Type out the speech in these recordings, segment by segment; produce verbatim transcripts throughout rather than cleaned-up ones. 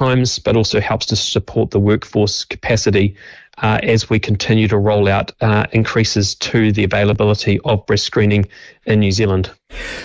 times, but also helps to support the workforce capacity uh, as we continue to roll out uh, increases to the availability of breast screening in New Zealand.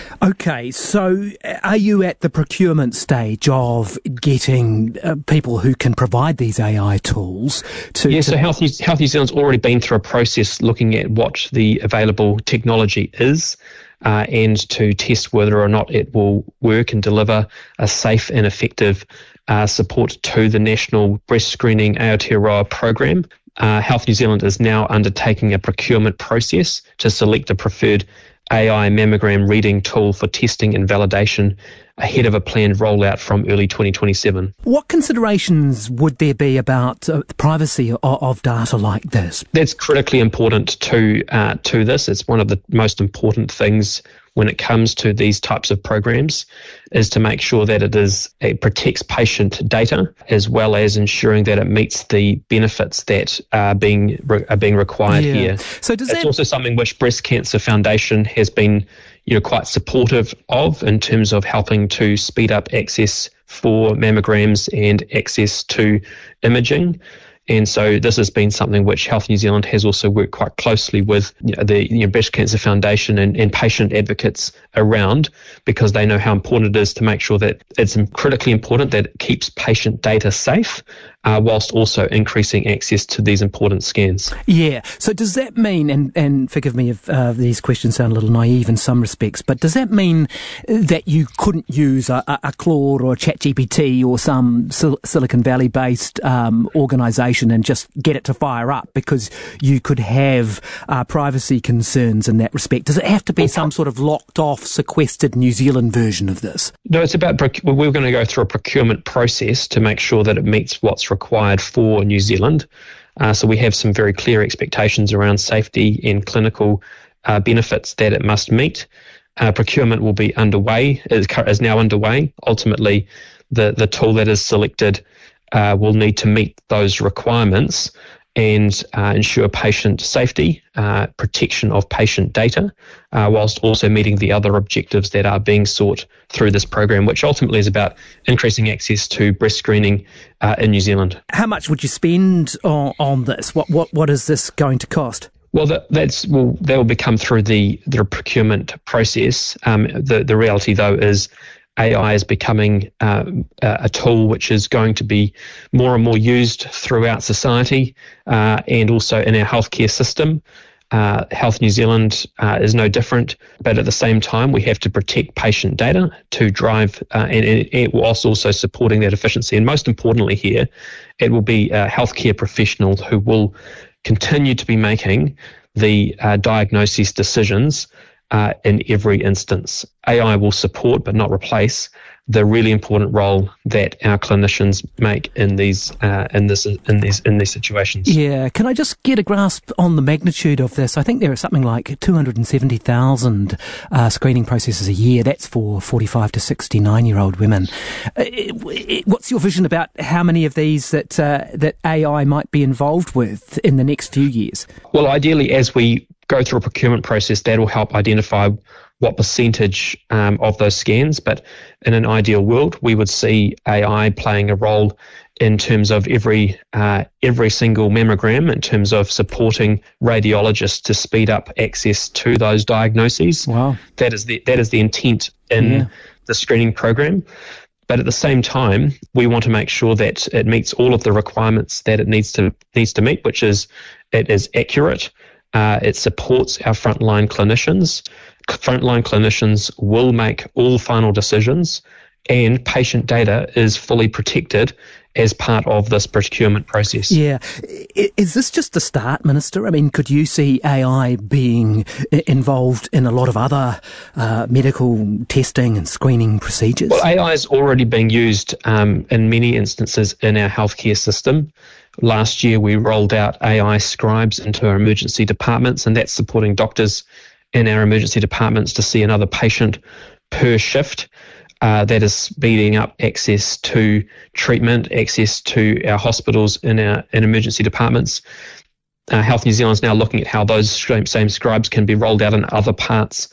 Okay, so are you at the procurement stage of getting uh, people who can provide these A I tools to... Yeah, to... so Health New, Health New Zealand's already been through a process looking at what the available technology is uh, and to test whether or not it will work and deliver a safe and effective uh, support to the National Breast Screening Aotearoa program. Uh, Health New Zealand is now undertaking a procurement process to select a preferred A I mammogram reading tool for testing and validation ahead of a planned rollout from early twenty twenty-seven. What considerations would there be about uh, the privacy of, of data like this? That's critically important to uh, to this. It's one of the most important things when it comes to these types of programs, is to make sure that it is it protects patient data as well as ensuring that it meets the benefits that are being are being required yeah. here. So does it's that... also something which Breast Cancer Foundation has been, you know, quite supportive of in terms of helping to speed up access for mammograms and access to imaging. And so this has been something which Health New Zealand has also worked quite closely with you know, the you know, Breast Cancer Foundation and, and patient advocates around, because they know how important it is to make sure that it's critically important that it keeps patient data safe, uh, whilst also increasing access to these important scans. Yeah. So does that mean, and, and forgive me if uh, these questions sound a little naive in some respects, but does that mean that you couldn't use a, a Claude or a ChatGPT or some Sil- Silicon Valley-based um, organisation and just get it to fire up because you could have uh, privacy concerns in that respect? Does it have to be well, some sort of locked-off, sequestered New Zealand version of this? No, it's about, we're going to go through a procurement process to make sure that it meets what's required for New Zealand. Uh, so we have some very clear expectations around safety and clinical uh, benefits that it must meet. Uh, procurement will be underway, is, is now underway. Ultimately, the, the tool that is selected uh, will need to meet those requirements and uh, ensure patient safety, uh, protection of patient data, uh, whilst also meeting the other objectives that are being sought through this program, which ultimately is about increasing access to breast screening uh, in New Zealand. How much would you spend on, on this? What what what is this going to cost? Well, that, that's well, that will become through the the procurement process. Um, the the reality, though, is A I is becoming uh, a tool which is going to be more and more used throughout society uh, and also in our healthcare system. Uh, Health New Zealand uh, is no different, but at the same time, we have to protect patient data to drive, uh, and, and it whilst also supporting that efficiency. And most importantly here, it will be uh, healthcare professionals who will continue to be making the uh, diagnosis decisions Uh, in every instance. A I will support but not replace the really important role that our clinicians make in these uh, in this in these in these situations. Yeah, can I just get a grasp on the magnitude of this? I think there are something like two hundred seventy thousand uh, screening processes a year. That's for forty-five to sixty-nine year old women. Uh, it, what's your vision about how many of these that uh, that A I might be involved with in the next few years? Well, ideally, as we go through a procurement process, that will help identify what percentage um, of those scans. But in an ideal world, we would see A I playing a role in terms of every uh, every single mammogram, in terms of supporting radiologists to speed up access to those diagnoses. Wow, that is the that is the intent in yeah. the screening program. But at the same time, we want to make sure that it meets all of the requirements that it needs to needs to meet, which is it is accurate. Uh, it supports our frontline clinicians. Frontline clinicians will make all final decisions, and patient data is fully protected as part of this procurement process. Yeah. Is this just the start, Minister? I mean, could you see A I being involved in a lot of other uh, medical testing and screening procedures? Well, A I is already being used um, in many instances in our healthcare system. Last year, we rolled out A I scribes into our emergency departments, and that's supporting doctors in our emergency departments to see another patient per shift. Uh, that is speeding up access to treatment, access to our hospitals in our in emergency departments. Uh, Health New Zealand is now looking at how those same scribes can be rolled out in other parts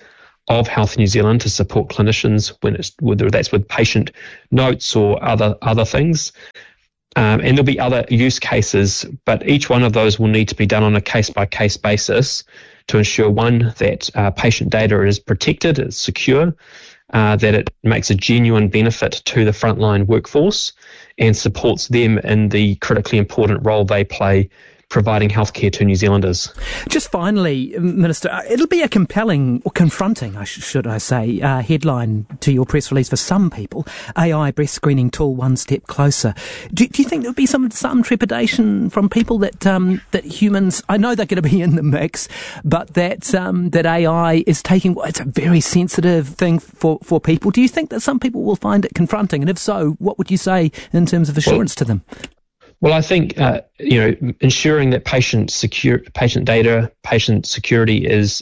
of Health New Zealand to support clinicians when it's, whether that's with patient notes or other other things. Um, and there'll be other use cases, but each one of those will need to be done on a case-by-case basis to ensure, one, that uh, patient data is protected, it's secure, uh, that it makes a genuine benefit to the frontline workforce and supports them in the critically important role they play providing healthcare to New Zealanders. Just finally, Minister, it'll be a compelling, or confronting, I sh- should I say, uh, headline to your press release for some people. A I breast screening tool one step closer. Do, do you think there'll be some some trepidation from people that um, that humans? I know they're going to be in the mix, but that um, that A I is taking. Well, it's a very sensitive thing for for people. Do you think that some people will find it confronting? And if so, what would you say in terms of assurance well, to them? Well, I think uh, you know ensuring that patient secure patient data, patient security is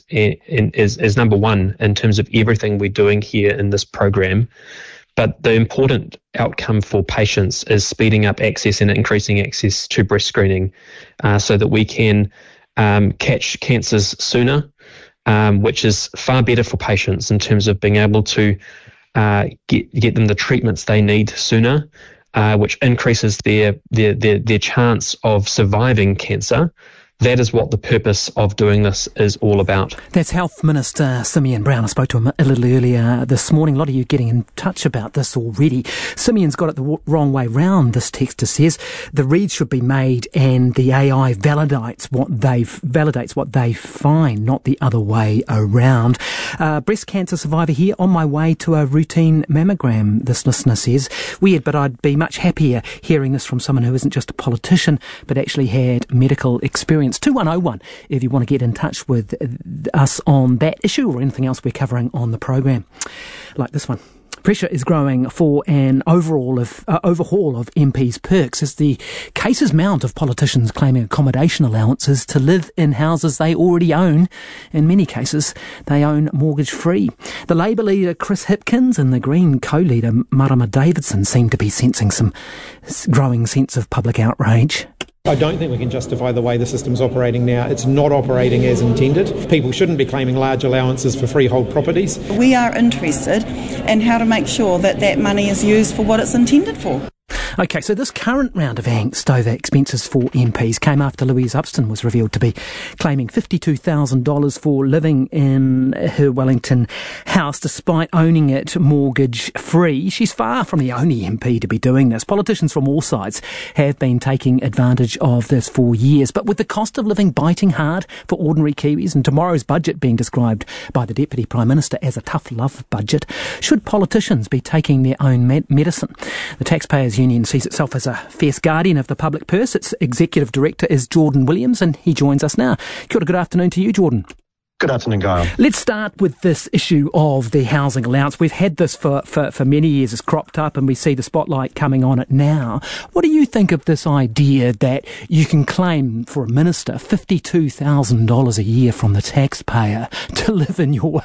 is is number one in terms of everything we're doing here in this program. But the important outcome for patients is speeding up access and increasing access to breast screening, uh, so that we can um, catch cancers sooner, um, which is far better for patients in terms of being able to uh, get get them the treatments they need sooner. Uh, which increases their, their their their chance of surviving cancer. That is what the purpose of doing this is all about. That's Health Minister Simeon Brown. I spoke to him a little earlier this morning. A lot of you getting in touch about this already. Simeon's got it the w- wrong way round, this texter says. The read should be made and the A I validates what they validates what they find, not the other way around. Uh, breast cancer survivor here, on my way to a routine mammogram, this listener says. Weird, but I'd be much happier hearing this from someone who isn't just a politician, but actually had medical experience. two one oh one if you want to get in touch with us on that issue or anything else we're covering on the program, like this one. Pressure is growing for an overall of uh, overhaul of M Ps' perks as the cases mount of politicians claiming accommodation allowances to live in houses they already own. In many cases, they own mortgage-free. The Labour leader Chris Hipkins and the Green co-leader Marama Davidson seem to be sensing some growing sense of public outrage. I don't think we can justify the way the system's operating now. It's not operating as intended. People shouldn't be claiming large allowances for freehold properties. We are interested in how to make sure that that money is used for what it's intended for. OK, so this current round of angst over expenses for M Ps came after Louise Upston was revealed to be claiming fifty-two thousand dollars for living in her Wellington house despite owning it mortgage-free. She's far from the only M P to be doing this. Politicians from all sides have been taking advantage of this for years. But with the cost of living biting hard for ordinary Kiwis and tomorrow's budget being described by the Deputy Prime Minister as a tough love budget, should politicians be taking their own med- medicine? The Taxpayers Union sees itself as a fierce guardian of the public purse. Its executive director is Jordan Williams, and he joins us now. Kia ora, good afternoon to you, Jordan. Good afternoon, Gail. Let's start with this issue of the housing allowance. We've had this for, for, for many years. It's cropped up and we see the spotlight coming on it now. What do you think of this idea that you can claim for a minister fifty-two thousand dollars a year from the taxpayer to live in your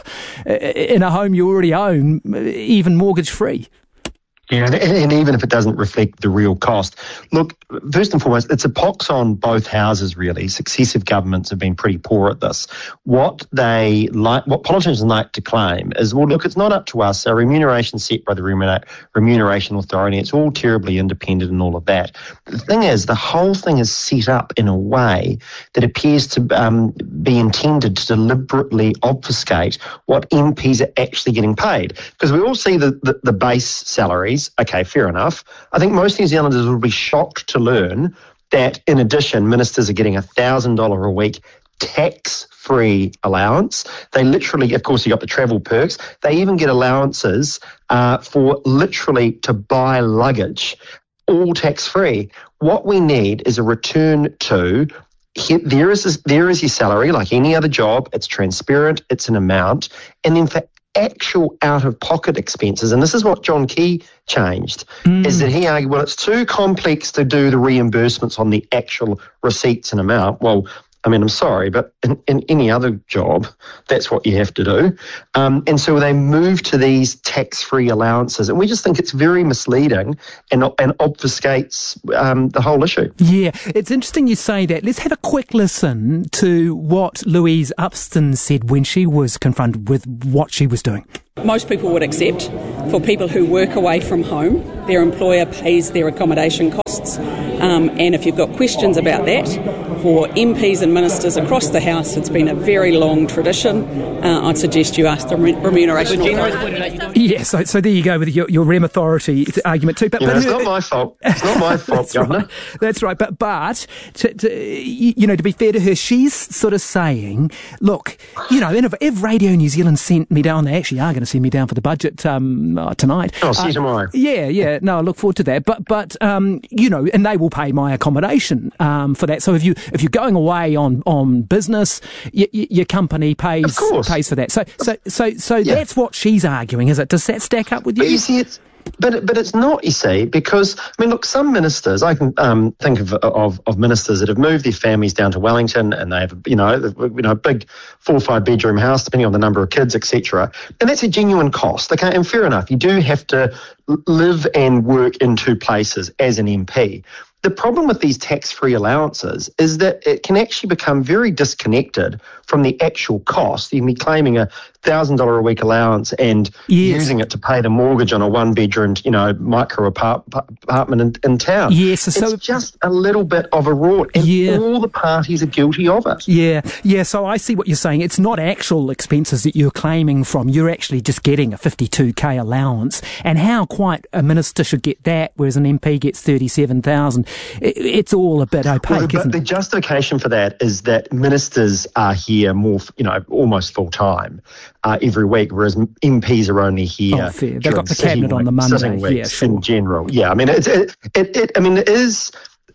in a home you already own, even mortgage-free? Yeah, and, and even if it doesn't reflect the real cost. Look, first and foremost, it's a pox on both houses, really. Successive governments have been pretty poor at this. What they like, what politicians like to claim is, well, look, it's not up to us. Our remuneration set by the remuner- remuneration authority. It's all terribly independent and all of that. The thing is, the whole thing is set up in a way that appears to um, be intended to deliberately obfuscate what M Ps are actually getting paid. Because we all see the, the, the base salaries. Okay, fair enough. I think most New Zealanders will be shocked to learn that, in addition, ministers are getting a one thousand dollars a week tax-free allowance. They literally, of course, you got the travel perks. They even get allowances uh, for literally to buy luggage, all tax-free. What we need is a return to Here, there is this, there is your salary, like any other job. It's transparent. It's an amount. And then for actual out-of-pocket expenses, and this is what John Key changed, mm. is that he argued, well, it's too complex to do the reimbursements on the actual receipts and amount. Well, I mean, I'm sorry, but in, in any other job, that's what you have to do. Um, and so they move to these tax-free allowances. And we just think it's very misleading and, and obfuscates um, the whole issue. Yeah, it's interesting you say that. Let's have a quick listen to what Louise Upston said when she was confronted with what she was doing. Most people would accept for people who work away from home, their employer pays their accommodation costs. Um, and if you've got questions about that, for M Ps and ministers across the House, it's been a very long tradition. Uh, I'd suggest you ask the Remuneration Authority. Yeah, so, so there you go with your, your Rem Authority argument too. But, you know, but it's not my fault. It's not my fault, That's Governor. Right. That's right. But, but to, to, you know, to be fair to her, she's sort of saying, look, you know, if, if Radio New Zealand sent me down, they actually are going to send me down for the budget um, uh, tonight. Oh, see you uh, tomorrow. Yeah, yeah. No, I look forward to that. But, but um, you know, and they will pay my accommodation um, for that. So if you if you're going away on, on business, y- y- your company pays pays for that. So so so so Yeah. that's what she's arguing, is it? Does that stack up with you? But you see, it's, but but it's not, you see, because, I mean, look, some ministers, I can um, think of, of of ministers that have moved their families down to Wellington and they have, you know, you know, a big four or five bedroom house, depending on the number of kids, et cetera. And that's a genuine cost. Okay, and fair enough, you do have to live and work in two places as an M P. The problem with these tax-free allowances is that it can actually become very disconnected from the actual cost. You can be claiming a one thousand dollars a week allowance and Yes. using it to pay the mortgage on a one-bedroom, you know, micro apart- apartment in, in town. Yes, so- it's just a little bit of a rort, and Yeah. all the parties are guilty of it. Yeah, yeah. So I see what you're saying. It's not actual expenses that you're claiming from. You're actually just getting a fifty-two K allowance. And how quite a minister should get that, whereas an M P gets thirty-seven thousand. It, it's all a bit opaque, Well, but isn't the it? justification for that is that ministers are here more, you know, almost full time uh, every week, whereas M Ps are only here. Oh, fair. They've during got the sitting cabinet on the week- Monday. sitting Yeah, weeks sure. in general. Yeah, I mean, it, it, it, it I mean, it is.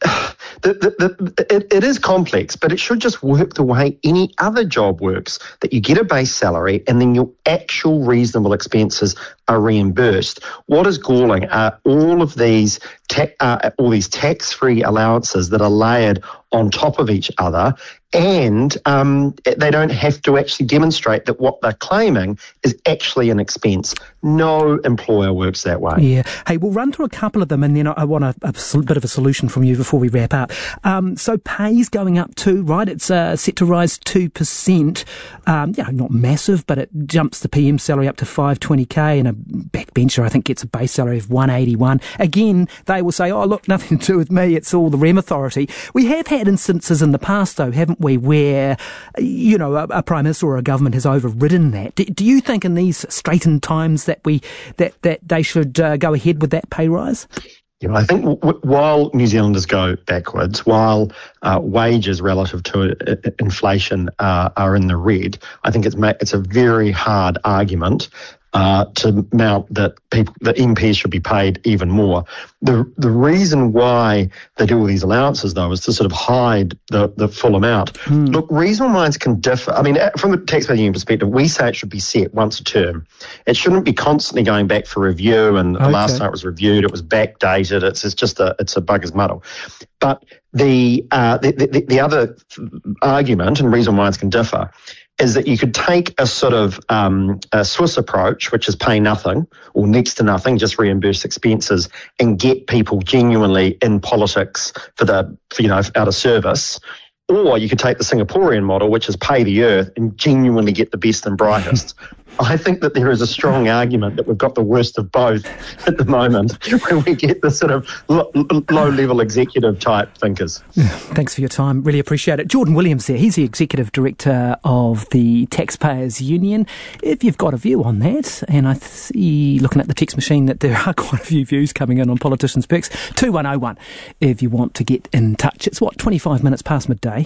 The, the, the, it, it is complex, but it should just work the way any other job works, that you get a base salary and then your actual reasonable expenses are reimbursed. What is galling are all of these ta- uh, all these tax-free allowances that are layered on top of each other, and um, they don't have to actually demonstrate that what they're claiming is actually an expense. No employer works that way. Yeah. Hey, we'll run through a couple of them, and then I, I want a, a sol- bit of a solution from you before we wrap up. Um, so pay's going up too, right? It's uh, set to rise two percent. Um, you know, not massive, but it jumps the P M salary up to five twenty K, and a backbencher, I think, gets a base salary of one eighty-one. Again, they will say, oh, look, nothing to do with me. It's all the Rem Authority. We have had instances in the past, though, haven't we, where, you know, a, a Prime Minister or a government has overridden that. Do, do you think in these straitened times that we that, that they should uh, go ahead with that pay rise? You know, I think w- w- while New Zealanders go backwards, while uh, wages relative to uh, inflation uh, are in the red, I think it's ma- it's a very hard argument uh, to mount that people, that M Ps should be paid even more. The the reason why they do all these allowances, though, is to sort of hide the, the full amount. Hmm. Look, reasonable minds can differ. I mean, from a taxpayer union perspective, we say it should be set once a term. It shouldn't be constantly going back for review, and Okay. the last time it was reviewed, it was backdated. It's, it's just a, it's a bugger's muddle. But the, uh, the, the, the other argument, and reason minds can differ, is that you could take a sort of um, a Swiss approach, which is pay nothing or next to nothing, just reimburse expenses, and get people genuinely in politics for the, for, you know, out of service. Or you could take the Singaporean model, which is pay the earth and genuinely get the best and brightest. I think that there is a strong argument that we've got the worst of both at the moment when we get the sort of lo- low-level executive type thinkers. Thanks for your time. Really appreciate it. Jordan Williams there. He's the Executive Director of the Taxpayers Union. If you've got a view on that, and I see, looking at the text machine, that there are quite a few views coming in on Politicians' Perks, two one oh one if you want to get in touch. It's, what, twenty-five minutes past midday?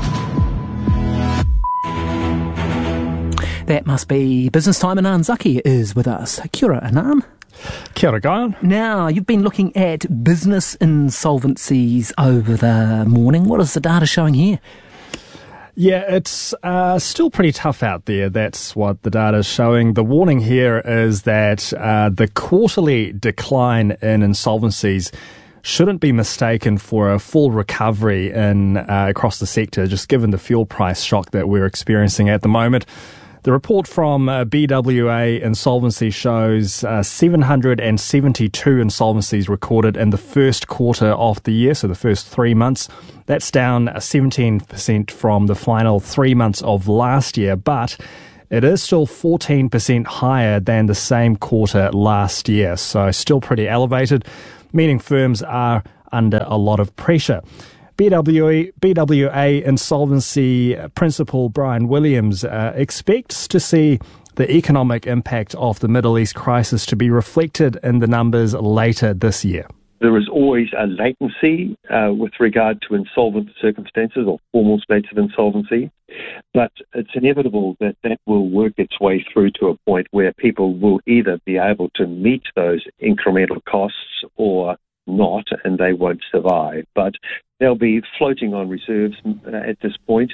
That must be business time. Anand Zaki is with us. Kia ora, Anand. Kia ora, Guyon. Now, you've been looking at business insolvencies over the morning. What is the data showing here? Yeah, it's uh, still pretty tough out there. That's what the data is showing. The warning here is that uh, the quarterly decline in insolvencies shouldn't be mistaken for a full recovery in uh, across the sector, just given the fuel price shock that we're experiencing at the moment. The report from uh, B W A Insolvency shows uh, seven hundred seventy-two insolvencies recorded in the first quarter of the year, so the first three months. That's down seventeen percent from the final three months of last year, but it is still fourteen percent higher than the same quarter last year, so still pretty elevated, meaning firms are under a lot of pressure. B W A, B W A Insolvency Principal Brian Williams uh, expects to see the economic impact of the Middle East crisis to be reflected in the numbers later this year. There is always a latency uh, with regard to insolvent circumstances or formal states of insolvency, but it's inevitable that that will work its way through to a point where people will either be able to meet those incremental costs or not, and they won't survive. But they'll be floating on reserves at this point.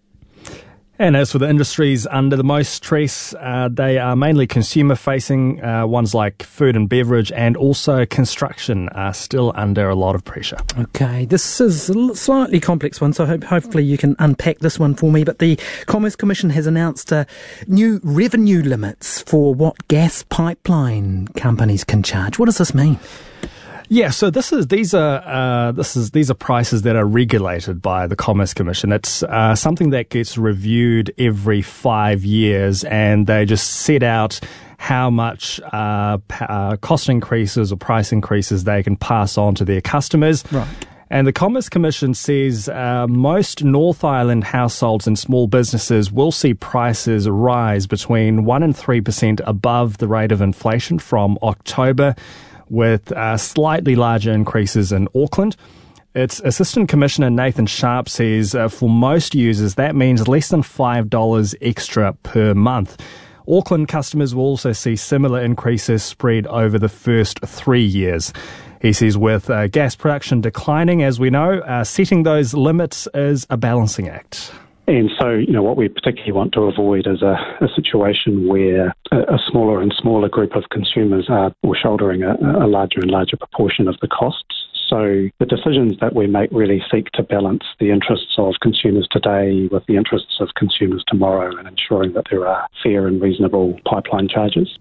And as for the industries under the most stress, uh, they are mainly consumer-facing. Uh, ones like food and beverage and also construction are still under a lot of pressure. Okay, this is a slightly complex one, so I hope hopefully you can unpack this one for me. But the Commerce Commission has announced uh, new revenue limits for what gas pipeline companies can charge. What does this mean? Yeah, so this is these are uh, this is these are prices that are regulated by the Commerce Commission. It's uh, something that gets reviewed every five years, and they just set out how much uh, uh, cost increases or price increases they can pass on to their customers. Right. And the Commerce Commission says uh, most North Island households and small businesses will see prices rise between one and three percent above the rate of inflation from October, with uh, slightly larger increases in Auckland. Its Assistant Commissioner Nathan Sharp says uh, for most users that means less than five dollars extra per month. Auckland customers will also see similar increases spread over the first three years. He says with uh, gas production declining, as we know, uh, setting those limits is a balancing act. And so, you know, what we particularly want to avoid is a, a situation where a, a smaller and smaller group of consumers are shouldering a, a larger and larger proportion of the costs. So the decisions that we make really seek to balance the interests of consumers today with the interests of consumers tomorrow, and ensuring that there are fair and reasonable pipeline charges.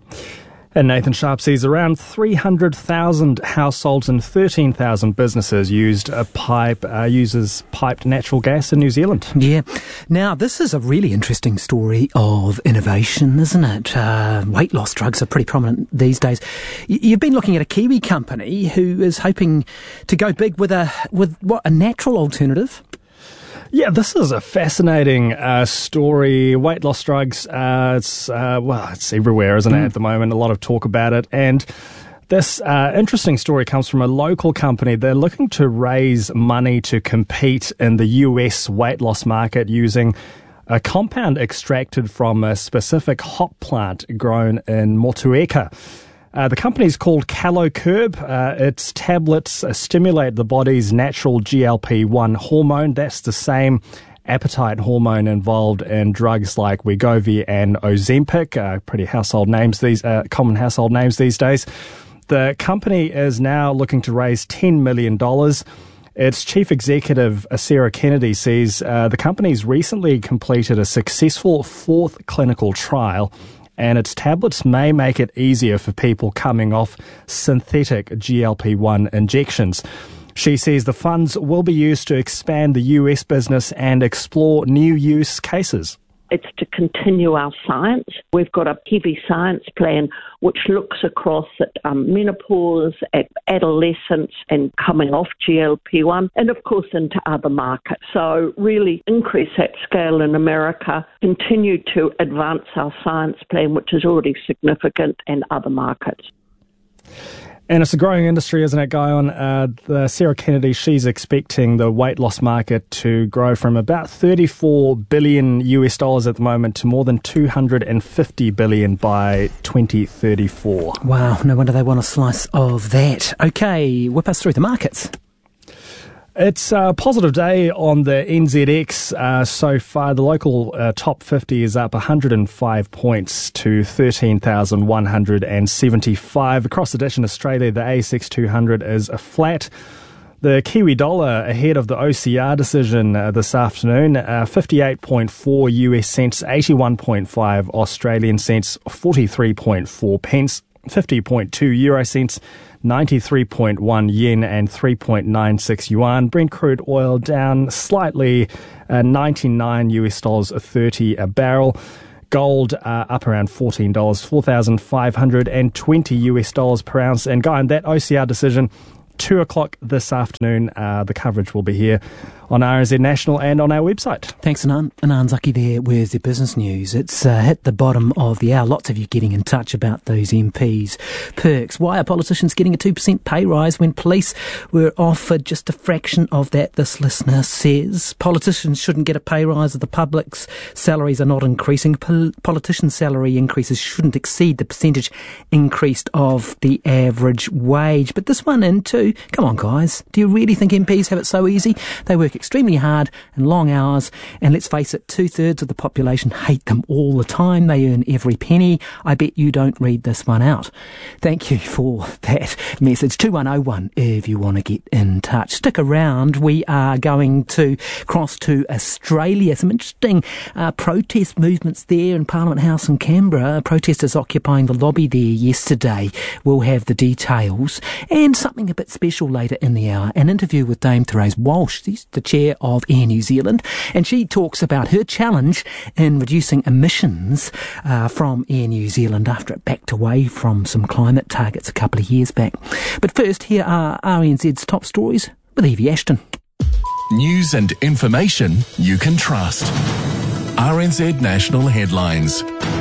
And Nathan Sharp says around three hundred thousand households and thirteen thousand businesses used a pipe uh, uses piped natural gas in New Zealand. Yeah. Now, this is a really interesting story of innovation, isn't it? Uh, weight loss drugs are pretty prominent these days. Y- you've been looking at a Kiwi company who is hoping to go big with a with what a natural alternative. Yeah, this is a fascinating uh, story. Weight loss drugs, uh, it's, uh, well, it's everywhere, isn't mm. it, at the moment? A lot of talk about it. And this uh, interesting story comes from a local company. They're looking to raise money to compete in the U S weight loss market using a compound extracted from a specific hop plant grown in Motueka. Uh, the company is called CaloCurb. Uh, its tablets uh, stimulate the body's natural G L P one hormone. That's the same appetite hormone involved in drugs like Wegovy and Ozempic, uh, pretty household names these, uh, common household names these days. The company is now looking to raise ten million dollars. Its chief executive, Sarah Kennedy, says uh, the company's recently completed a successful fourth clinical trial, and its tablets may make it easier for people coming off synthetic G L P one injections. She says the funds will be used to expand the U S business and explore new use cases. It's to continue our science. We've got a heavy science plan which looks across at um, menopause, at adolescence and coming off G L P one, and of course into other markets. So really increase that scale in America, continue to advance our science plan, which is already significant, in other markets. And it's a growing industry, isn't it, Guyon? Uh, the Sarah Kennedy, she's expecting the weight loss market to grow from about thirty-four billion U S dollars at the moment to more than two hundred fifty billion by twenty thirty-four. Wow, no wonder they want a slice of that. Okay, whip us through the markets. It's a positive day on the N Z X uh, so far. The local uh, top fifty is up one hundred five points to thirteen thousand one hundred seventy-five. Across the ditch in Australia, the A S X two hundred is a flat. The Kiwi dollar ahead of the O C R decision uh, this afternoon, uh, fifty-eight point four U S cents, eighty-one point five Australian cents, forty-three point four pence, fifty point two euro cents, ninety-three point one yen and three point nine six yuan. Brent crude oil down slightly, uh, ninety-nine U S dollars thirty a barrel. Gold uh, up around fourteen dollars, four thousand five hundred twenty U S dollars per ounce. And Guy, and that O C R decision, two o'clock this afternoon. Uh, the coverage will be here on R N Z National and on our website. Thanks, Anand. Anand Zaki there with the business news. It's uh, hit the bottom of the hour. Lots of you getting in touch about those M Ps' perks. Why are politicians getting a two percent pay rise when police were offered just a fraction of that, this listener says. Politicians shouldn't get a pay rise if the public's salaries are not increasing. Pol- politicians' salary increases shouldn't exceed the percentage increased of the average wage. But this one in too, come on guys, do you really think M Ps have it so easy? They work extremely hard and long hours, and let's face it, two-thirds of the population hate them all the time. They earn every penny. I bet you don't read this one out. Thank you for that message. two one oh one if you want to get in touch. Stick around. We are going to cross to Australia. Some interesting uh, protest movements there in Parliament House in Canberra. Protesters occupying the lobby there yesterday. We'll have the details. And something a bit special later in the hour, an interview with Dame Therese Walsh. She's the chair of Air New Zealand, and she talks about her challenge in reducing emissions uh, from Air New Zealand after it backed away from some climate targets a couple of years back. But first, here are R N Z's top stories with Evie Ashton. News and information you can trust. R N Z National Headlines.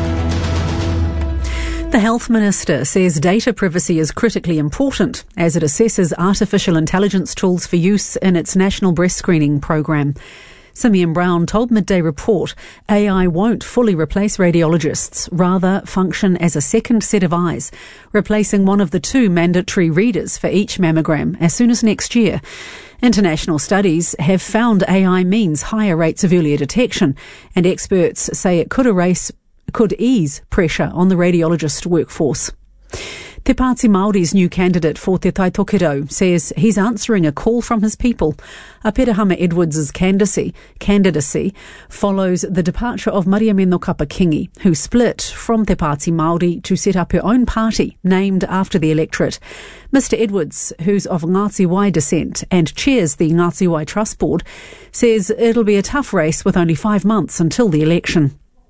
The Health Minister says data privacy is critically important as it assesses artificial intelligence tools for use in its national breast screening program. Simeon Brown told Midday Report A I won't fully replace radiologists, rather function as a second set of eyes, replacing one of the two mandatory readers for each mammogram as soon as next year. International studies have found A I means higher rates of earlier detection, and experts say it could erase could ease pressure on the radiologist workforce. Te Pāti Māori's new candidate for Te Tai Tokerau says he's answering a call from his people. Apirahama Edwards' candidacy, candidacy follows the departure of Mariameno Kapakingi, who split from Te Pāti Māori to set up her own party named after the electorate. Mister Edwards, who's of Ngāti Wai descent and chairs the Ngāti Wai Trust Board, says it'll be a tough race with only five months until the election.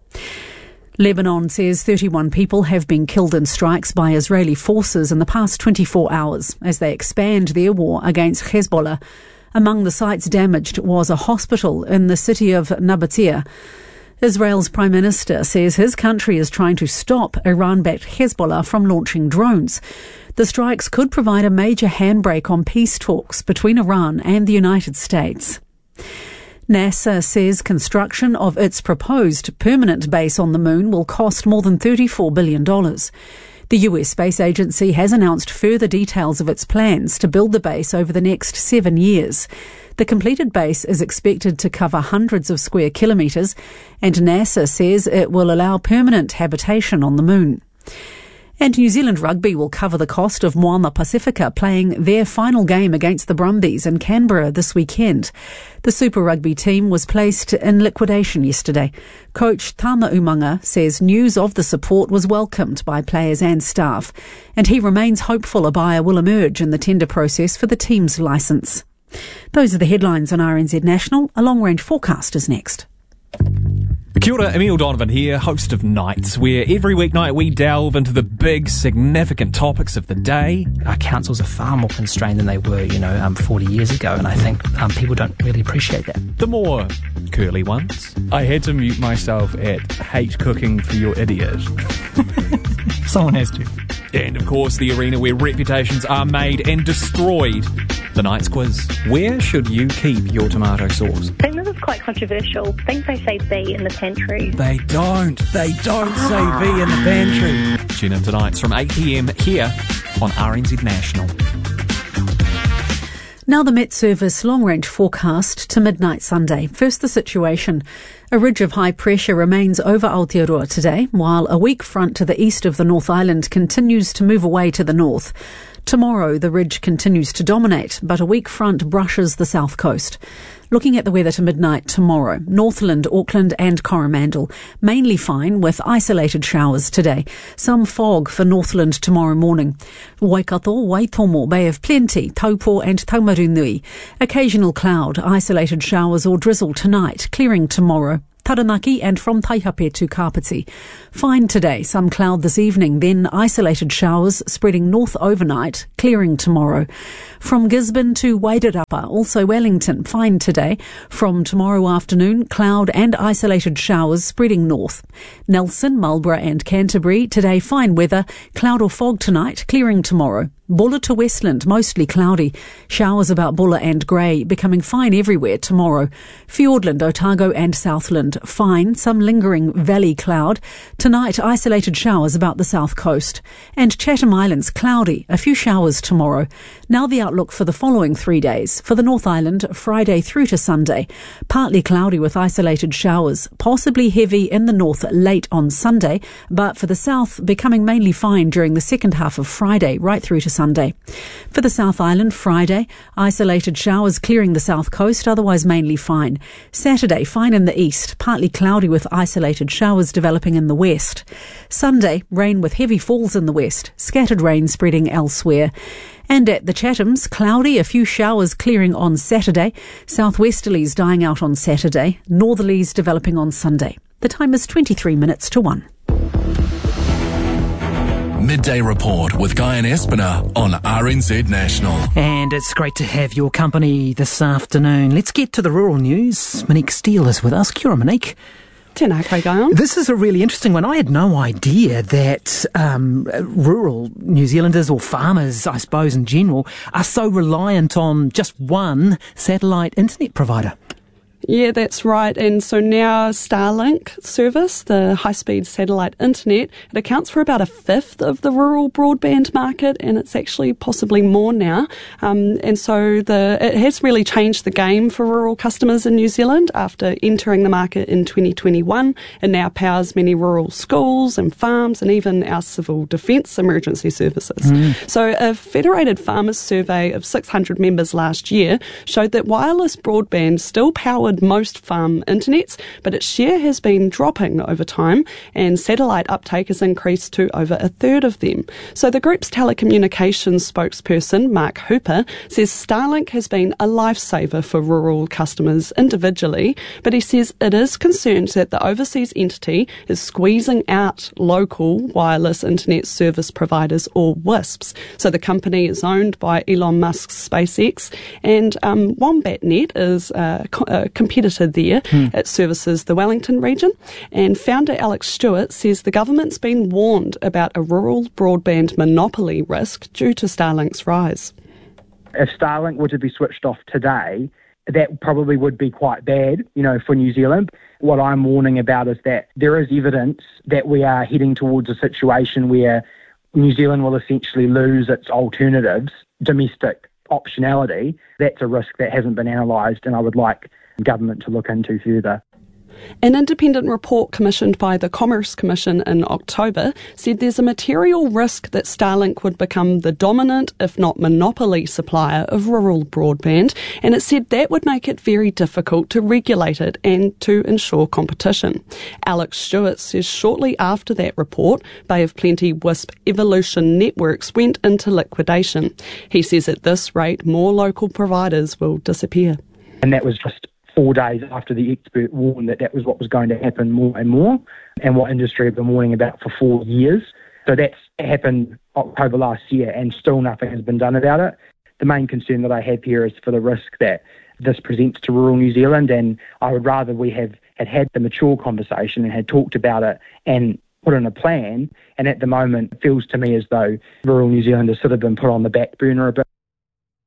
Lebanon says thirty-one people have been killed in strikes by Israeli forces in the past twenty-four hours as they expand their war against Hezbollah. Among the sites damaged was a hospital in the city of Nabatea. Israel's Prime Minister says his country is trying to stop Iran-backed Hezbollah from launching drones. The strikes could provide a major handbrake on peace talks between Iran and the United States. NASA says construction of its proposed permanent base on the moon will cost more than thirty-four billion dollars. The U S Space Agency has announced further details of its plans to build the base over the next seven years. The completed base is expected to cover hundreds of square kilometres, and NASA says it will allow permanent habitation on the moon. And New Zealand Rugby will cover the cost of Moana Pacifica playing their final game against the Brumbies in Canberra this weekend. The Super Rugby team was placed in liquidation yesterday. Coach Tama Umanga says news of the support was welcomed by players and staff, and he remains hopeful a buyer will emerge in the tender process for the team's licence. Those are the headlines on R N Z National. A long-range forecast is next. Kia ora, Emile Donovan here, host of Nights, where every weeknight we delve into the big, significant topics of the day. Our councils are far more constrained than they were, you know, um, forty years ago, and I think um, people don't really appreciate that. The more curly ones. I had to mute myself at hate cooking for your idiot. Someone has to. And, of course, the arena where reputations are made and destroyed. The Nights Quiz. Where should you keep your tomato sauce? I think this is quite controversial. I think they say B in the pantry. They don't. They don't say B in the pantry. Tune in tonight from eight p m here on R N Z National. Now the Met Service long-range forecast to midnight Sunday. First, the situation. A ridge of high pressure remains over Aotearoa today, while a weak front to the east of the North Island continues to move away to the north. Tomorrow, the ridge continues to dominate, but a weak front brushes the south coast. Looking at the weather to midnight tomorrow, Northland, Auckland and Coromandel, mainly fine with isolated showers today. Some fog for Northland tomorrow morning. Waikato, Waitomo, Bay of Plenty, Taupo and Taumarunui. Occasional cloud, isolated showers or drizzle tonight, clearing tomorrow. Taranaki and from Taihape to Kapiti. Fine today, some cloud this evening, then isolated showers spreading north overnight, clearing tomorrow. From Gisborne to Wairarapa, also Wellington, fine today. From tomorrow afternoon, cloud and isolated showers spreading north. Nelson, Marlborough and Canterbury, today fine weather, cloud or fog tonight, clearing tomorrow. Bulla to Westland, mostly cloudy. Showers about Bulla and Grey, becoming fine everywhere tomorrow. Fiordland, Otago and Southland, fine, some lingering valley cloud. Tonight, isolated showers about the south coast. And Chatham Islands, cloudy, a few showers tomorrow. Now the outlook for the following three days. For the North Island, Friday through to Sunday. Partly cloudy with isolated showers, possibly heavy in the north late on Sunday, but for the south, becoming mainly fine during the second half of Friday, right through to Sunday. For the South Island, Friday, isolated showers clearing the south coast, otherwise mainly fine. Saturday, fine in the east, partly cloudy with isolated showers developing in the west. Sunday, rain with heavy falls in the west, scattered rain spreading elsewhere. And at the Chathams, cloudy, a few showers clearing on Saturday, southwesterlies dying out on Saturday, northerlies developing on Sunday. The time is twenty-three minutes to one. Midday Report with Guy and Espiner on R N Z National. And it's great to have your company this afternoon. Let's get to the rural news. Monique Steele is with us. Kia ora, Monique. Tēnā koe, Guy. This is a really interesting one. I had no idea that um, rural New Zealanders, or farmers, I suppose, in general, are so reliant on just one satellite internet provider. Yeah, that's right. And so now Starlink service, the high-speed satellite internet, it accounts for about a fifth of the rural broadband market, and it's actually possibly more now. Um, and so the it has really changed the game for rural customers in New Zealand after entering the market in twenty twenty-one, and now powers many rural schools and farms and even our civil defence emergency services. Mm. So a Federated Farmers survey of six hundred members last year showed that wireless broadband still powered most farm internets, but its share has been dropping over time, and satellite uptake has increased to over a third of them. So the group's telecommunications spokesperson, Mark Hooper, says Starlink has been a lifesaver for rural customers individually, but he says it is concerned that the overseas entity is squeezing out local wireless internet service providers, or W I S Ps. So the company is owned by Elon Musk's SpaceX, and um, WombatNet is a, a competitor there. Hmm. It services the Wellington region, and founder Alex Stewart says the government's been warned about a rural broadband monopoly risk due to Starlink's rise. If Starlink were to be switched off today, that probably would be quite bad, you know, for New Zealand. What I'm warning about is that there is evidence that we are heading towards a situation where New Zealand will essentially lose its alternatives, domestic optionality. That's a risk that hasn't been analysed, and I would like government to look into further. An independent report commissioned by the Commerce Commission in October said there's a material risk that Starlink would become the dominant, if not monopoly, supplier of rural broadband, and it said that would make it very difficult to regulate it and to ensure competition. Alex Stewart says shortly after that report, Bay of Plenty W I S P Evolution Networks went into liquidation. He says at this rate, more local providers will disappear. And that was just four days after the expert warned that that was what was going to happen more and more, and what industry had been warning about for four years. So that's happened October last year, and still nothing has been done about it. The main concern that I have here is for the risk that this presents to rural New Zealand, and I would rather we have had had the mature conversation and had talked about it and put in a plan, and at the moment it feels to me as though rural New Zealand has sort of been put on the back burner a bit.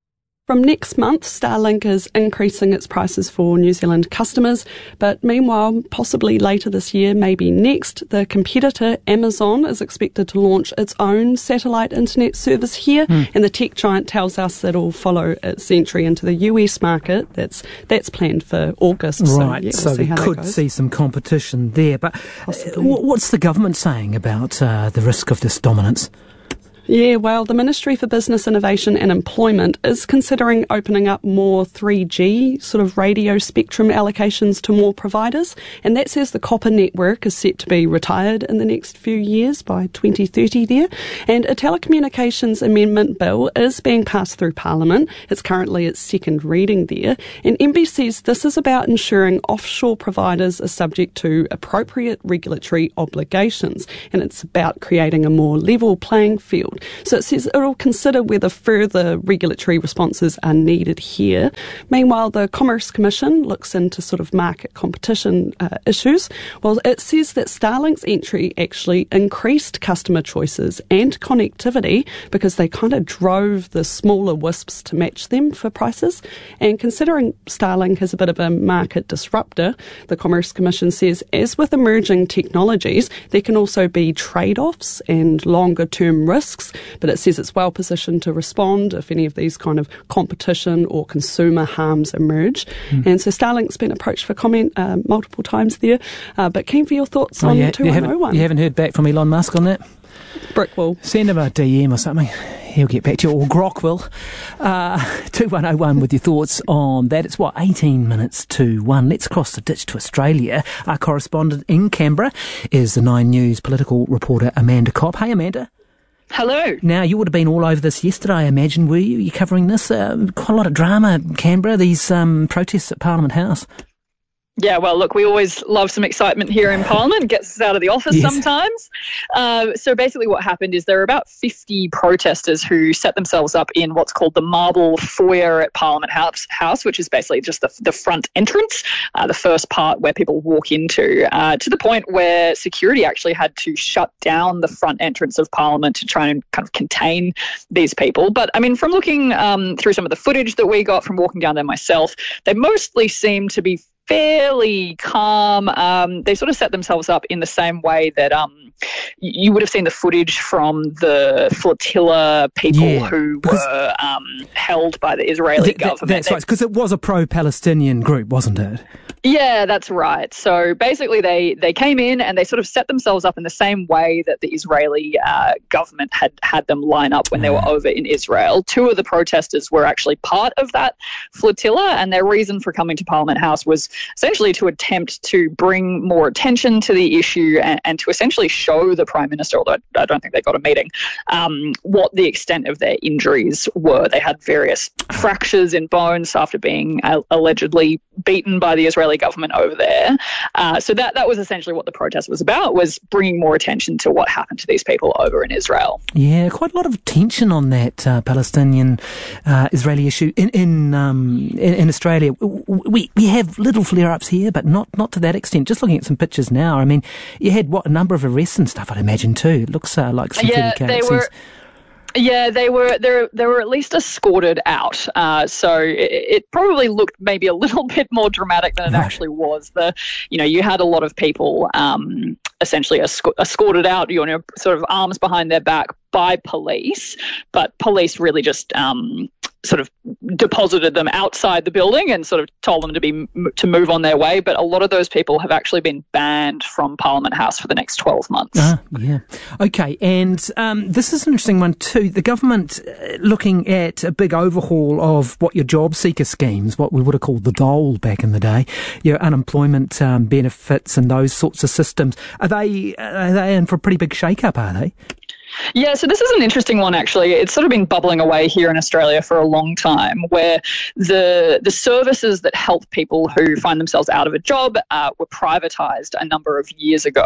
From next month, Starlink is increasing its prices for New Zealand customers, but meanwhile, possibly later this year, maybe next, the competitor Amazon is expected to launch its own satellite internet service here, mm. and the tech giant tells us that it will follow its entry into the U S market. That's that's planned for August. Right, so, yeah, we'll so we could see some competition there. But Possibly. what's the government saying about uh, the risk of this dominance? Yeah, well, the Ministry for Business, Innovation and Employment is considering opening up more three G sort of radio spectrum allocations to more providers, and that says the copper network is set to be retired in the next few years by twenty thirty there. And a telecommunications amendment bill is being passed through Parliament. It's currently its second reading there, and M B says this is about ensuring offshore providers are subject to appropriate regulatory obligations, and it's about creating a more level playing field. So it says it will consider whether further regulatory responses are needed here. Meanwhile, the Commerce Commission looks into sort of market competition uh, issues. Well, it says that Starlink's entry actually increased customer choices and connectivity because they kind of drove the smaller wisps to match them for prices. And considering Starlink is a bit of a market disruptor, the Commerce Commission says, as with emerging technologies, there can also be trade-offs and longer-term risks. But it says it's well positioned to respond if any of these kind of competition or consumer harms emerge. Mm. And so Starlink's been approached for comment uh, multiple times there. Uh, but keen for your thoughts oh, on yeah. two one oh one. You haven't heard back from Elon Musk on that? Brick will. Send him a D M or something. He'll get back to you. Or Grok will. Uh, two one oh one with your thoughts on that. It's, what, eighteen minutes to one. Let's cross the ditch to Australia. Our correspondent in Canberra is the Nine News political reporter Amanda Kopp. Hey, Amanda. Hello. Now, you would have been all over this yesterday, I imagine, were you? You're covering this. Uh, quite a lot of drama in Canberra, these um, protests at Parliament House. Yeah, well, look, we always love some excitement here in Parliament. It gets us out of the office yes. sometimes. Uh, so basically what happened is there were about fifty protesters who set themselves up in what's called the Marble Foyer at Parliament House, house which is basically just the, the front entrance, uh, the first part where people walk into, uh, to the point where security actually had to shut down the front entrance of Parliament to try and kind of contain these people. But, I mean, from looking um, through some of the footage that we got from walking down there myself, they mostly seem to be fairly calm. Um, they sort of set themselves up in the same way that um, you would have seen the footage from the flotilla people yeah, who were um, held by the Israeli th- th- government. That's right, because it was a pro-Palestinian group, wasn't it? Yeah, that's right. So basically they, they came in and they sort of set themselves up in the same way that the Israeli uh, government had had them line up when they were over in Israel. Two of the protesters were actually part of that flotilla, and their reason for coming to Parliament House was essentially to attempt to bring more attention to the issue and, and to essentially show the Prime Minister, although I don't think they got a meeting, um, what the extent of their injuries were. They had various fractures in bones after being uh, allegedly beaten by the Israeli government over there. Uh, so that that was essentially what the protest was about, was bringing more attention to what happened to these people over in Israel. Yeah, quite a lot of tension on that uh, Palestinian uh, Israeli issue in in, um, in in Australia. We we have little flare-ups here, but not not to that extent. Just looking at some pictures now, I mean, you had what a number of arrests and stuff, I'd imagine too. It looks uh, like some yeah, pretty they were. Yeah, they were they they were at least escorted out. Uh, so it, it probably looked maybe a little bit more dramatic than it right. actually was. The you know you had a lot of people um, essentially escort, escorted out, you know, sort of arms behind their back by police, but police really just um, sort of deposited them outside the building and sort of told them to be to move on their way. But a lot of those people have actually been banned from Parliament House for the next twelve months. Ah, yeah. Okay, and um, this is an interesting one too. The government uh, looking at a big overhaul of what your job seeker schemes, what we would have called the dole back in the day, your unemployment um, benefits and those sorts of systems. Are they are they in for a pretty big shake-up, are they? Yeah, so this is an interesting one, actually. It's sort of been bubbling away here in Australia for a long time, where the the services that help people who find themselves out of a job uh, were privatised a number of years ago.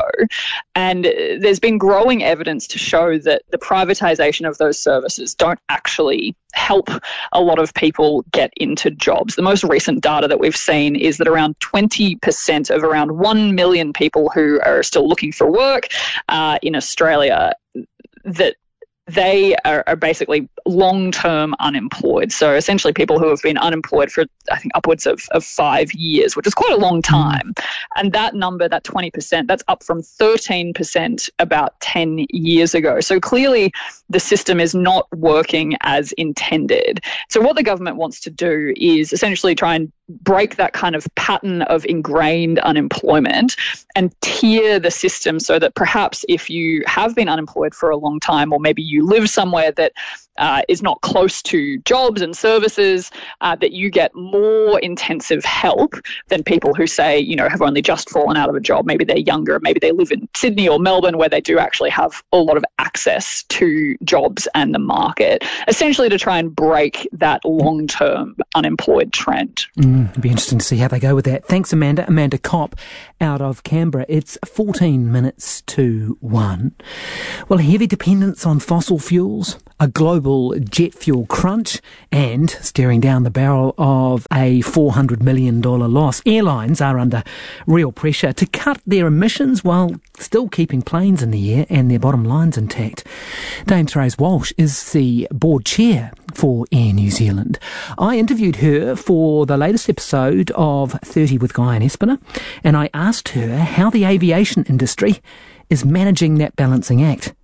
And there's been growing evidence to show that the privatisation of those services don't actually help a lot of people get into jobs. The most recent data that we've seen is that around twenty percent of around one million people who are still looking for work uh, in Australia, that they are, are basically long-term unemployed. So essentially people who have been unemployed for, I think, upwards of, of five years, which is quite a long time. Mm. And that number, that twenty percent, that's up from thirteen percent about ten years ago. So clearly the system is not working as intended. So what the government wants to do is essentially try and break that kind of pattern of ingrained unemployment and tier the system so that perhaps if you have been unemployed for a long time, or maybe you live somewhere that uh, is not close to jobs and services, uh, that you get more intensive help than people who say, you know, have only just fallen out of a job. Maybe they're younger, maybe they live in Sydney or Melbourne where they do actually have a lot of access to jobs and the market, essentially to try and break that long-term unemployed trend. Mm, it'd be interesting to see how they go with that. Thanks, Amanda. Amanda Kopp out of Canberra. It's fourteen minutes to one. Well, heavy dependence on fossil fuels, a global jet fuel crunch, and staring down the barrel of a four hundred million dollars loss. Airlines are under real pressure to cut their emissions while still keeping planes in the air and their bottom lines intact. Dame Therese Walsh is the board chair for Air New Zealand. I interviewed her for the latest episode of thirty with Guy and Espiner, and I asked her how the aviation industry is managing that balancing act.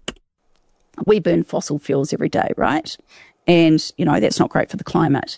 We burn fossil fuels every day, right? And, you know, that's not great for the climate.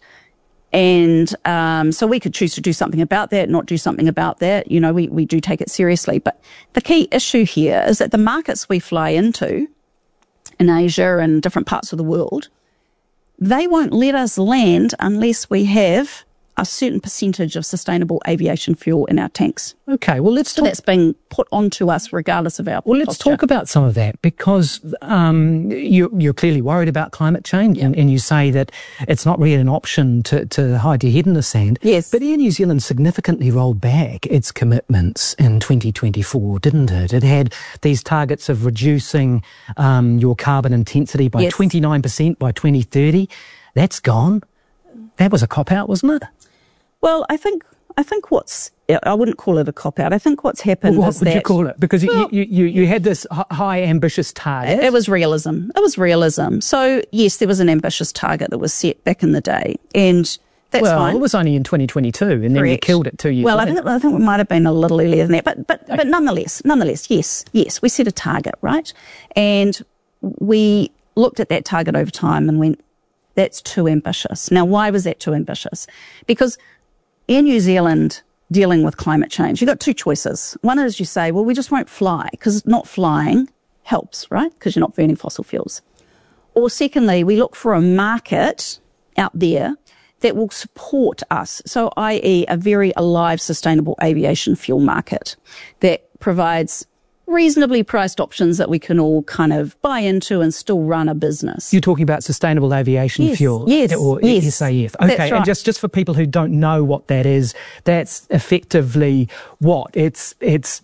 And um, so we could choose to do something about that, not do something about that. You know, we, we do take it seriously. But the key issue here is that the markets we fly into in Asia and different parts of the world, they won't let us land unless we have a certain percentage of sustainable aviation fuel in our tanks. Okay, well, let's so talk. that's being put onto us regardless of our Well, let's posture. talk about some of that, because um, you, you're clearly worried about climate change, yeah. and, and you say that it's not really an option to, to hide your head in the sand. Yes. But Air New Zealand significantly rolled back its commitments in twenty twenty-four, didn't it? It had these targets of reducing um, your carbon intensity by yes. twenty-nine percent by twenty thirty. That's gone. That was a cop-out, wasn't it? Well, I think I think what's I wouldn't call it a cop out. I think what's happened well, what is would that, you call it? Because well, you, you you had this high ambitious target. It, it was realism. It was realism. So yes, there was an ambitious target that was set back in the day, and that's well, fine. It was only in twenty twenty-two, and Correct. Then you killed it two years. Well, later. I think I think it might have been a little earlier than that, but but okay. but nonetheless, nonetheless, yes, yes, we set a target, right? And we looked at that target over time and went, that's too ambitious. Now, why was that too ambitious? Because Air New Zealand dealing with climate change, you've got two choices. One is you say, well, we just won't fly, because not flying helps, right? Because you're not burning fossil fuels. Or secondly, we look for a market out there that will support us. So, that is a very alive, sustainable aviation fuel market that provides reasonably priced options that we can all kind of buy into and still run a business. You're talking about sustainable aviation yes, fuel, yes, or yes, S A F. Okay, that's right. And just, just for people who don't know what that is, that's effectively what? It's it's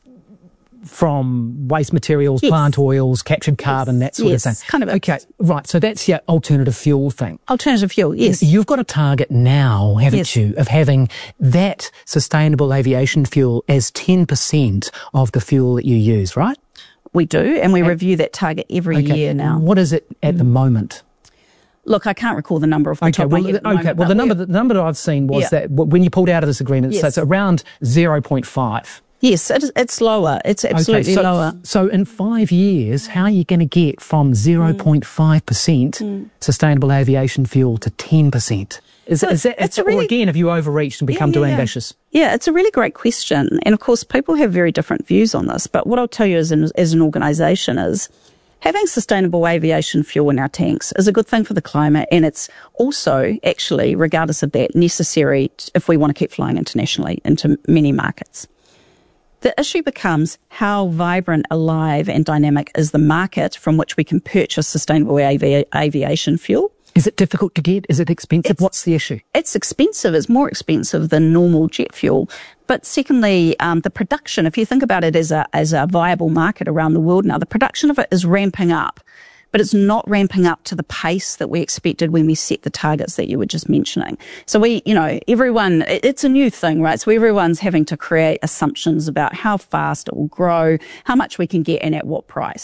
from waste materials, yes. plant oils, captured carbon, yes. that sort yes. of thing. Kind of. Okay, right. So that's your alternative fuel thing. Alternative fuel, yes. You've got a target now, haven't yes. you, of having that sustainable aviation fuel as ten percent of the fuel that you use, right? We do, and we review that target every okay. year now. What is it at mm. the moment? Look, I can't recall the number off the okay, top well, of my head. Okay, moment, well, the number, the number that I've seen was yeah. that when you pulled out of this agreement, yes. so it's around zero point five. Yes, it is, it's lower. It's absolutely okay, so, lower. So in five years, how are you going to get from zero point five percent mm. sustainable aviation fuel to ten percent? Is, so is that, it's really, or again, have you overreached and become yeah, too yeah, ambitious? Yeah, it's a really great question. And of course, people have very different views on this. But what I'll tell you as an, as an organisation is having sustainable aviation fuel in our tanks is a good thing for the climate. And it's also actually, regardless of that, necessary if we want to keep flying internationally into many markets. The issue becomes how vibrant, alive and dynamic is the market from which we can purchase sustainable avi- aviation fuel. Is it difficult to get? Is it expensive? It's, What's the issue? It's expensive. It's more expensive than normal jet fuel. But secondly, um, the production, if you think about it as a, as a viable market around the world now, the production of it is ramping up. But it's not ramping up to the pace that we expected when we set the targets that you were just mentioning. So we, you know, everyone, it's a new thing, right? So everyone's having to create assumptions about how fast it will grow, how much we can get and at what price.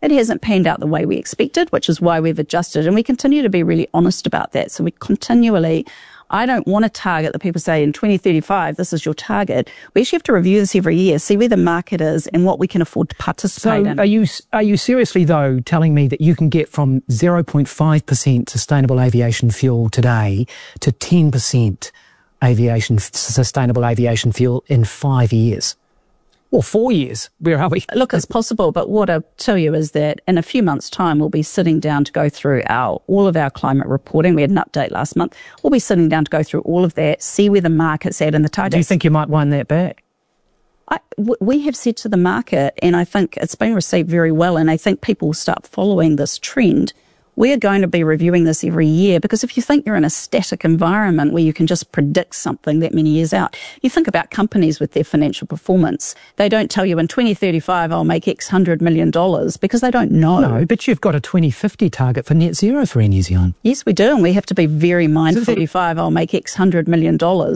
it hasn't panned out the way we expected, which is why we've adjusted. And we continue to be really honest about that. So we continually, I don't want a target that people say in twenty thirty-five, this is your target. We actually have to review this every year, see where the market is and what we can afford to participate so in. Are you, are you seriously, though, telling me that you can get from zero point five percent sustainable aviation fuel today to ten percent aviation sustainable aviation fuel in five years? Or four years. Where are we? Look, it's possible, but what I'll tell you is that in a few months' time, we'll be sitting down to go through our all of our climate reporting. We had an update last month. We'll be sitting down to go through all of that, see where the market's at and the targets. Do you think you might wind that back? I, w- we have said to the market, and I think it's been received very well, and I think people will start following this trend. We're going to be reviewing this every year because if you think you're in a static environment where you can just predict something that many years out, you think about companies with their financial performance. They don't tell you in twenty thirty-five I'll make X hundred million dollars because they don't know. No, but you've got a twenty fifty target for net zero for Air New Zealand. Yes, we do, and we have to be very mindful. thirty-five I'll make X hundred million dollars.